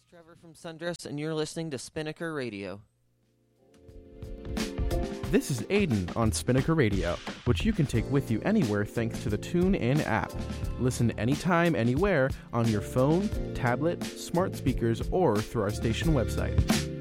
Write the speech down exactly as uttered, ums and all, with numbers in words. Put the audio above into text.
Trevor from Sundress, and you're listening to Spinnaker Radio. This is Aiden on Spinnaker Radio, which you can take with you anywhere thanks to the TuneIn app. Listen anytime, anywhere on your phone, tablet, smart speakers, or through our station website.